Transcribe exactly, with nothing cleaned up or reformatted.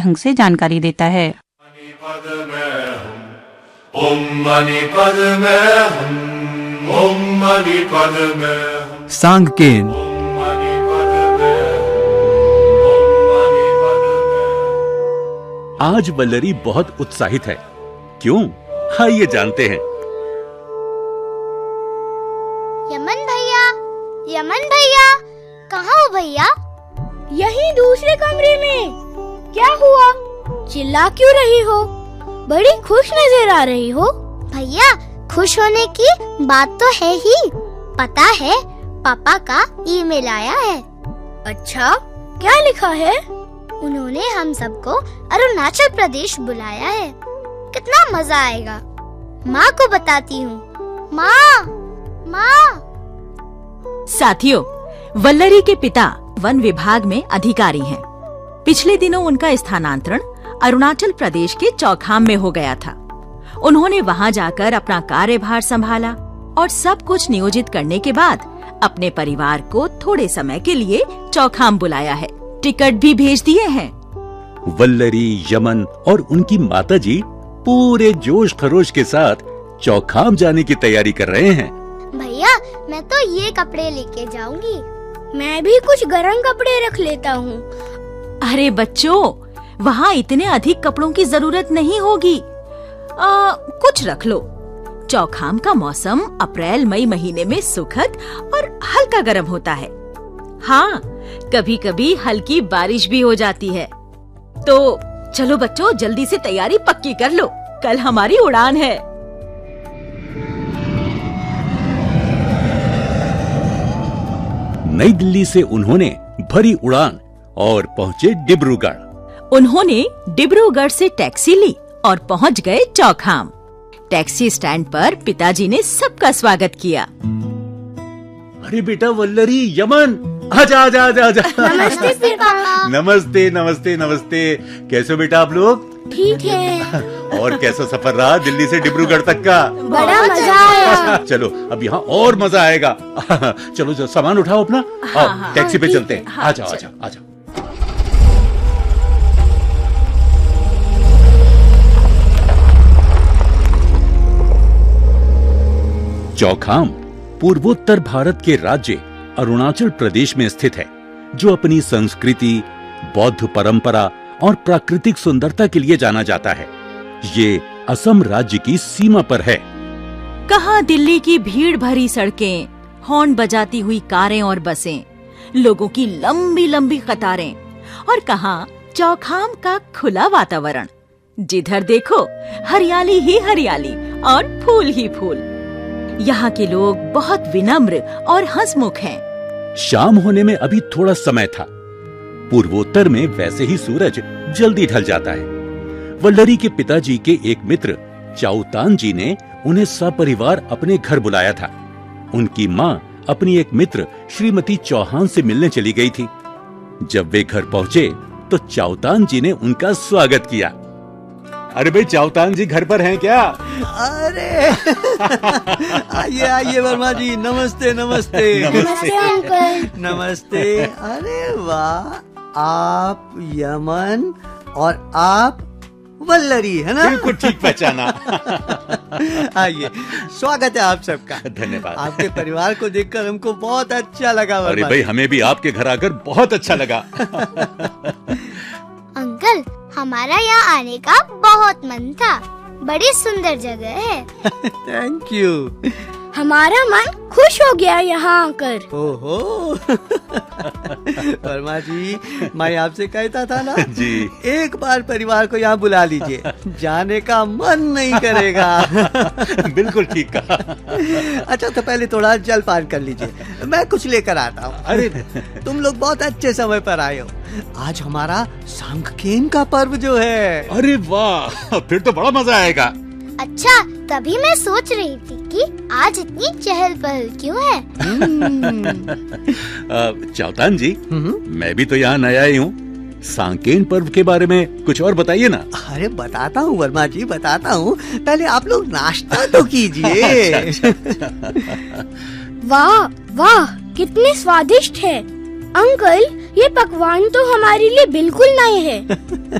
ढंग से जानकारी देता है। सांगकेन। आज वल्लरी बहुत उत्साहित है। क्यों? आइए जानते हैं। यमन भैया, यमन भैया, कहाँ हो भैया? यही दूसरे कमरे में। क्या हुआ? चिल्ला क्यों रही हो? बड़ी खुश नजर आ रही हो। भैया, खुश होने की बात तो है ही। पता है, पापा का ईमेल आया है। अच्छा, क्या लिखा है? उन्होंने हम सबको अरुणाचल प्रदेश बुलाया है। कितना मजा आएगा। माँ को बताती हूँ। माँ, माँ। साथियों, वल्लरी के पिता वन विभाग में अधिकारी हैं। पिछले दिनों उनका स्थानांतरण अरुणाचल प्रदेश के चौखाम में हो गया था। उन्होंने वहां जाकर अपना कार्यभार संभाला और सब कुछ नियोजित करने के बाद अपने परिवार को थोड़े समय के लिए चौखाम बुलाया है। टिकट भी भेज दिए हैं। वल्लरी, यमन और उनकी माताजी पूरे जोश खरोश के साथ चौखाम जाने की तैयारी कर रहे हैं। भैया, मैं तो ये कपड़े लेके जाऊंगी। मैं भी कुछ गर्म कपड़े रख लेता हूँ। अरे बच्चों, वहाँ इतने अधिक कपड़ों की जरूरत नहीं होगी। आ, कुछ रख लो। चौखाम का मौसम अप्रैल मई महीने में सुखद और हल्का गर्म होता है। हाँ, कभी कभी हल्की बारिश भी हो जाती है। तो चलो बच्चों, जल्दी से तैयारी पक्की कर लो, कल हमारी उड़ान है। नई दिल्ली से उन्होंने भरी उड़ान और पहुँचे डिब्रूगढ़। उन्होंने डिब्रूगढ़ से टैक्सी ली और पहुँच गए चौखाम। टैक्सी स्टैंड पर पिताजी ने सबका स्वागत किया। अरे बेटा वल्लरी, यमन, आजा आजा आजा आजा। नमस्ते फिर पापा। नमस्ते नमस्ते नमस्ते। कैसे हो बेटा आप लोग? ठीक है। और कैसा सफर रहा दिल्ली से डिब्रूगढ़ तक का? बड़ा मजा आया। चलो अब यहाँ और मजा आएगा। चलो जो सामान उठाओ अपना। हाँ, आओ हाँ, टैक्सी पे ठीक चलते है, हैं। हाँ, आ जाओ आ चलो। जाओ आ जाओ। चौखाम पूर्वोत्तर भारत के राज्य अरुणाचल प्रदेश में स्थित है, जो अपनी संस्कृति, बौद्ध परंपरा और प्राकृतिक सुंदरता के लिए जाना जाता है। ये असम राज्य की सीमा पर है। कहाँ दिल्ली की भीड़ भरी सड़कें, हॉर्न बजाती हुई कारें और बसें, लोगों की लंबी लंबी कतारें, और कहाँ चौखाम का खुला वातावरण। जिधर देखो हरियाली ही हरियाली और फूल ही फूल। यहाँ के लोग बहुत विनम्र और हंसमुख हैं। शाम होने में अभी थोड़ा समय था। पूर्वोत्तर में वैसे ही सूरज जल्दी ढल जाता है। वल्लरी के पिताजी के एक मित्र चाउतान जी ने उन्हें सपरिवार अपने घर बुलाया था। उनकी माँ अपनी एक मित्र श्रीमती चौहान से मिलने चली गई थी। जब वे घर पहुँचे तो चाउतान जी ने उनका स्वागत किया। अरे भाई, चाउतान जी घर पर हैं क्या? अरे आइए आइए वर्मा जी, नमस्ते नमस्ते। नमस्ते अंकल। नमस्ते। अरे वाह, आप यमन और आप वल्लरी, है ना? बिल्कुल ठीक पहचाना। आइए, स्वागत है आप सबका। धन्यवाद। आपके परिवार को देखकर हमको बहुत अच्छा लगा वर्मा। अरे भाई, हमें भी आपके घर आकर बहुत अच्छा लगा। अंकल, हमारा यहाँ आने का बहुत मन था। बड़ी सुंदर जगह है। Thank you. हमारा मन खुश हो गया यहाँ आकर। ओहो। वर्मा जी, मैं आपसे कहता था ना जी, एक बार परिवार को यहाँ बुला लीजिए, जाने का मन नहीं करेगा। बिल्कुल ठीक कहा। अच्छा, तो पहले थोड़ा जलपान कर लीजिए, मैं कुछ लेकर आता हूँ। अरे तुम लोग बहुत अच्छे समय पर आए हो। आज हमारा सांगकेन का पर्व जो है। अरे वाह, फिर तो बड़ा मजा आएगा। अच्छा, तभी मैं सोच रही थी कि आज इतनी चहल पहल क्यों है। चाउतान जी, मैं भी तो यहाँ नया ही हूँ। सांगकेन पर्व के बारे में कुछ और बताइए ना। अरे बताता हूँ वर्मा जी, बताता हूँ। पहले आप लोग नाश्ता तो कीजिए। अच्छा, अच्छा। वाह वाह, कितने स्वादिष्ट है। अंकल, ये पकवान तो हमारे लिए बिल्कुल नए हैं।